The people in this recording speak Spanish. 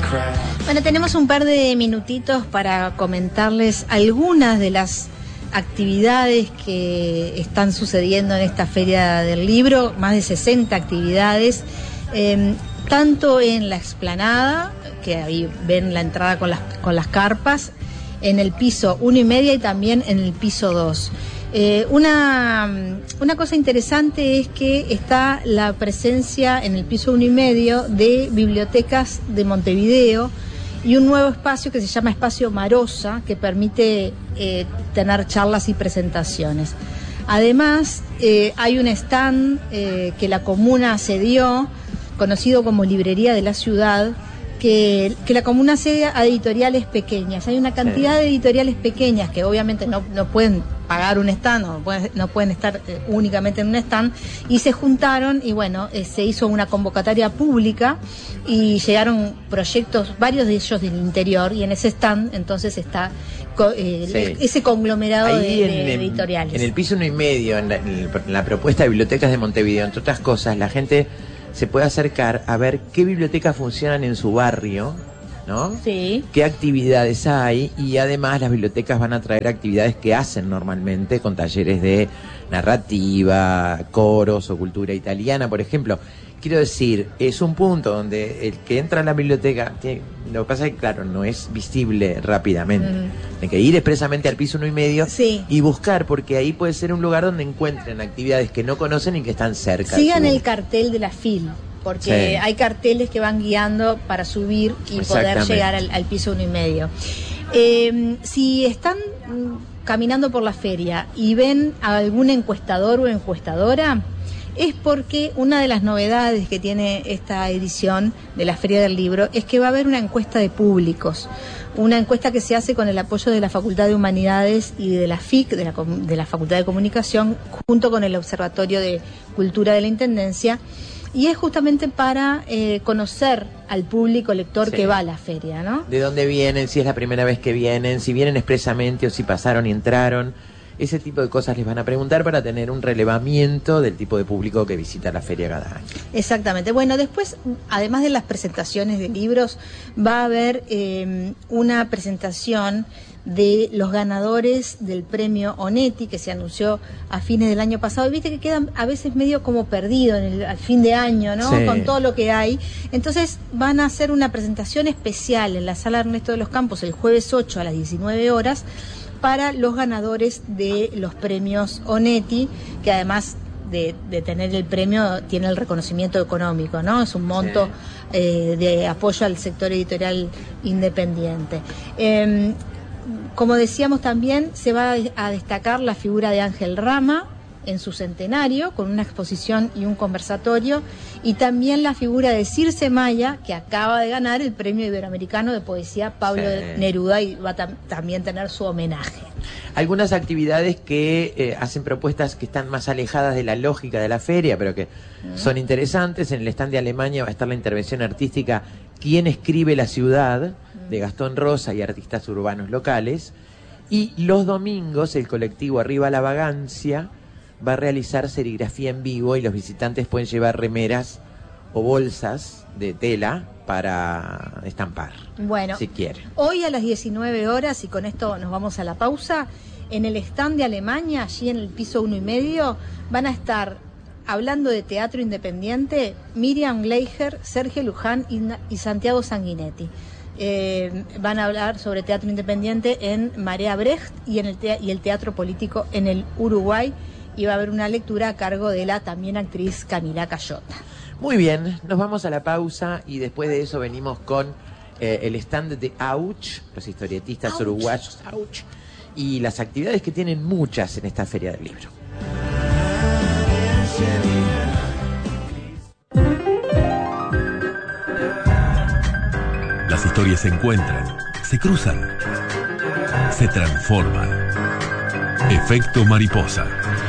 Bueno, tenemos un par de minutitos para comentarles algunas de las actividades que están sucediendo en esta Feria del Libro, más de 60 actividades, tanto en la explanada, que ahí ven la entrada con las carpas, en el piso 1 y media y también en el piso 2. Una cosa interesante es que está la presencia en el piso 1 y medio de bibliotecas de Montevideo y un nuevo espacio que se llama Espacio Marosa, que permite tener charlas y presentaciones. Además, hay un stand que la comuna cedió, conocido como Librería de la Ciudad, que la comuna cede a editoriales pequeñas. Hay una cantidad de editoriales pequeñas que obviamente no pueden pagar un stand, no pueden estar únicamente en un stand, y se juntaron y bueno, se hizo una convocatoria pública y llegaron proyectos, varios de ellos del interior, y en ese stand entonces está ese conglomerado de editoriales. En el piso 1 y medio, en la propuesta de Bibliotecas de Montevideo, entre otras cosas, la gente se puede acercar a ver qué bibliotecas funcionan en su barrio, ¿no? Sí. Qué actividades hay, y además las bibliotecas van a traer actividades que hacen normalmente, con talleres de narrativa, coros o cultura italiana, por ejemplo. Quiero decir, es un punto donde el que entra a la biblioteca, lo que pasa es que, claro, no es visible rápidamente. Hay que ir expresamente al piso 1 y medio y buscar, porque ahí puede ser un lugar donde encuentren actividades que no conocen y que están cerca. Sigan el cartel de la FIL, porque hay carteles que van guiando para subir y poder llegar al piso 1 y medio. Si están caminando por la feria y ven a algún encuestador o encuestadora, es porque una de las novedades que tiene esta edición de la Feria del Libro es que va a haber una encuesta de públicos, una encuesta que se hace con el apoyo de la Facultad de Humanidades y de la FIC, de la Facultad de Comunicación, junto con el Observatorio de Cultura de la Intendencia, y es justamente para conocer al público lector que va a la feria, ¿no? De dónde vienen, si es la primera vez que vienen, si vienen expresamente o si pasaron y entraron. Ese tipo de cosas les van a preguntar para tener un relevamiento del tipo de público que visita la feria cada año. Exactamente. Bueno, después, además de las presentaciones de libros, va a haber una presentación de los ganadores del premio Onetti, que se anunció a fines del año pasado. Y viste que quedan a veces medio como perdidos al fin de año, ¿no? Sí. Con todo lo que hay. Entonces van a hacer una presentación especial en la Sala Ernesto de los Campos el jueves 8 a las 19 horas, para los ganadores de los premios Onetti, que además de tener el premio, tiene el reconocimiento económico, ¿no? Es un monto de apoyo al sector editorial independiente. Como decíamos, también se va a destacar la figura de Ángel Rama en su centenario, con una exposición y un conversatorio, y también la figura de Circe Maya, que acaba de ganar el Premio Iberoamericano de Poesía Pablo Neruda, y va a también tener su homenaje. Algunas actividades que hacen propuestas que están más alejadas de la lógica de la feria, pero que son interesantes. En el stand de Alemania va a estar la intervención artística ¿Quién escribe la ciudad?, de Gastón Rosa y artistas urbanos locales. Y los domingos el colectivo Arriba la Vagancia va a realizar serigrafía en vivo, y los visitantes pueden llevar remeras o bolsas de tela para estampar, bueno, si quieren. Hoy a las 19 horas, y con esto nos vamos a la pausa, en el stand de Alemania, allí en el piso 1 y medio, van a estar hablando de teatro independiente Miriam Gleicher, Sergio Luján y Santiago Sanguinetti. Van a hablar sobre teatro independiente en Marea Brecht y el teatro político en el Uruguay, y va a haber una lectura a cargo de la también actriz Camila Cayota. Muy bien, nos vamos a la pausa y después de eso venimos con el stand de Auch, los historietistas uruguayos, Auch, y las actividades que tienen muchas en esta Feria del Libro. Las historias se encuentran, se cruzan, se transforman. Efecto mariposa.